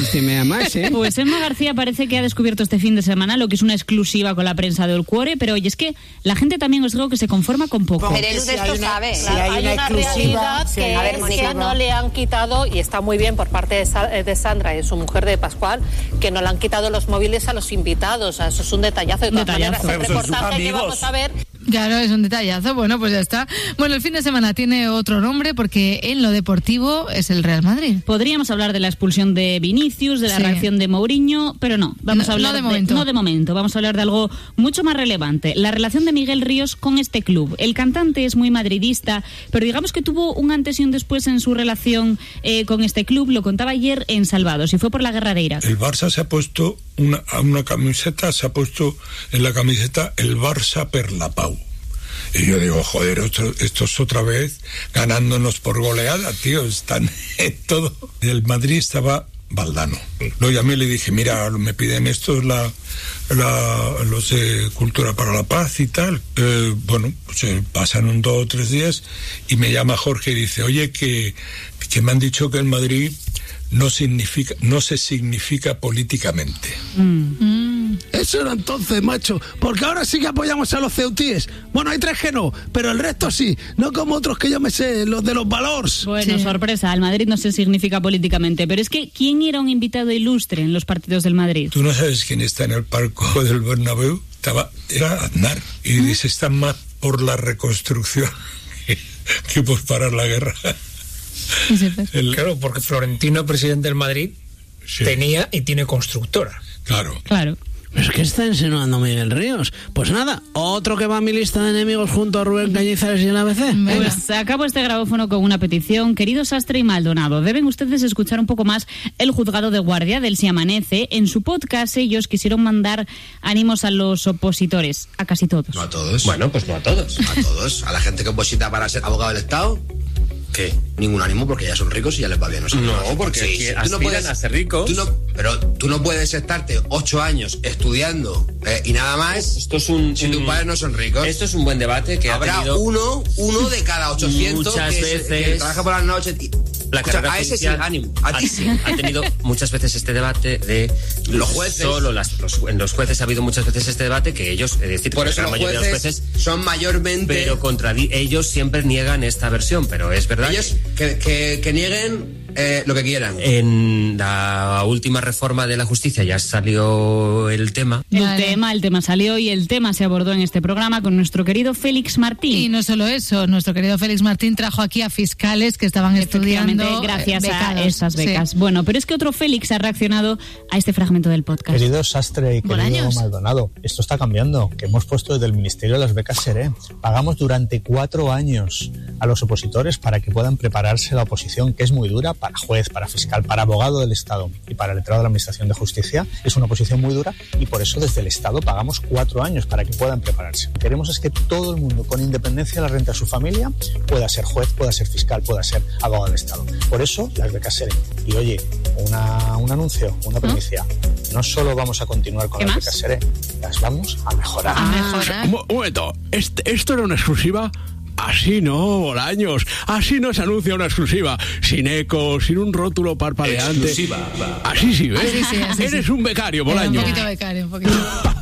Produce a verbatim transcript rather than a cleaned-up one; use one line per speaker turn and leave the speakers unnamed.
chismea más, ¿eh?
Pues Emma García parece que ha descubierto este fin de semana lo que es una exclusiva con la prensa del Cuore, pero oye, es que la gente también os digo que se conforma con poco.
Pero él de esto sabe.
Si hay, hay una, una realidad
sí,
que,
a ver,
es
Mónica,
que no le han quitado, y está muy bien por parte de, Sa- de Sandra y su mujer de Pascual, que no le han quitado los móviles a los invitados. O sea, eso es un detallazo. De todas
Detallazo.
maneras, el reportaje que vamos a ver...
Claro, es un detallazo. Bueno, pues ya está. Bueno, el fin de semana tiene otro nombre porque en lo deportivo es el Real Madrid.
Podríamos hablar de la expulsión de Vinicius, de la
Sí.
reacción de Mourinho, pero no. Vamos
No,
a hablar
no de momento.
no de momento. Vamos a hablar de algo mucho más relevante. La relación de Miguel Ríos con este club. El cantante es muy madridista, pero digamos que tuvo un antes y un después en su relación eh, con este club. Lo contaba ayer en Salvados y fue por la guerra de Irak.
El Barça se ha puesto una, a una camiseta, se ha puesto en la camiseta el Barça per la Pau. Y yo digo, joder, esto, esto es otra vez ganándonos por goleada, tío, están en todo. El Madrid estaba Valdano. Lo llamé y le dije, mira, me piden esto, la, la, los de Cultura para la Paz y tal. Eh, bueno, pues eh, pasan un dos o tres días y me llama Jorge y dice, oye, que, que me han dicho que el Madrid no significa, no se significa políticamente.
Mm.
Eso era entonces, macho, porque ahora sí que apoyamos a los ceutíes. Bueno, hay tres que no, pero el resto sí, no como otros que yo me sé, los de los valores.
Bueno,
Sí.
sorpresa, el Madrid no se significa políticamente, pero es que ¿quién era un invitado ilustre en los partidos del Madrid?
¿Tú no sabes quién está en el palco del Bernabéu? Estaba, era Aznar. Y dice, están más por la reconstrucción que, que por parar la guerra. El-
Claro, porque Florentino, presidente del Madrid,
Sí.
tenía y tiene constructora.
Claro.
Claro.
¿Pero qué está insinuando Miguel Ríos? Pues nada, otro que va a mi lista de enemigos junto a Rubén Cañizares y el A B C.
Venga.
Pues acabo este grabófono con una petición. Queridos Sastre y Maldonado, deben ustedes escuchar un poco más El Juzgado de Guardia del Si Amanece. En su podcast ellos quisieron mandar ánimos a los opositores, a casi todos.
No a todos.
Bueno, pues no a todos.
A todos. A la gente que oposita para ser abogado del Estado, ¿qué? Ningún ánimo porque ya son ricos y ya les va bien. O sea,
No,
que
porque
sí,
que
sí, tú
aspiran
no puedes,
a ser ricos.
tú no- pero tú no puedes estarte ocho años estudiando eh, y nada más
Esto es un,
si tus
un-
padres no son ricos.
Esto es un buen debate que
Habrá
ha tenido
uno, uno de cada ochocientos
muchas
que,
veces
se- que trabaja por las noches. y-
la
Escucha,
carrera
a ese sí,
judicial
ánimo. A ti
ha,
sí.
ha tenido muchas veces este debate de
Los jueces.
Solo las, los, en los jueces ha habido muchas veces este debate que ellos, es decir,
Por
que
eso
la
los
mayoría de los
jueces
jueces,
son mayormente...
pero contra ellos siempre niegan esta versión, pero es verdad
ellos que, que, que nieguen eh, lo que quieran.
que en la última reforma de la justicia ya salió el tema.
El
Vale.
tema, el tema salió y el tema se abordó en este programa con nuestro querido Félix Martín.
Y no solo eso, nuestro querido Félix Martín trajo aquí a fiscales que estaban
Efectivamente,
estudiando
gracias
eh,
a
becados.
esas becas.
Sí.
Bueno, pero es que otro Félix ha reaccionado a este fragmento del podcast.
Querido Sastre y querido
Bolaños.
Maldonado, esto está cambiando, que hemos puesto desde el Ministerio de las Becas Seré. Pagamos durante cuatro años a los opositores para que puedan prepararse la oposición, que es muy dura para juez, para fiscal, para abogado del Estado y para letrado de la Administración de Justicia. Es una oposición muy dura y por eso desde el Estado pagamos cuatro años para que puedan prepararse. Lo que queremos es que todo el mundo, con independencia de la renta de su familia, pueda ser juez, pueda ser fiscal, pueda ser abogado del Estado. Por eso las becas Seré. Y oye, una, un anuncio, una primicia. No solo vamos a continuar con
¿Qué
las
más?
becas Seré, las vamos a mejorar.
A mejorar.
Un, un momento, ¿Este, ¿esto era una exclusiva? Así no, Bolaños, así no se anuncia una exclusiva, sin eco, sin un rótulo parpadeante.
Exclusiva.
Así sí, ¿ves?
Así sí, así sí.
Eres un becario,
Eh, un
Bolaños.
poquito becario, un poquito.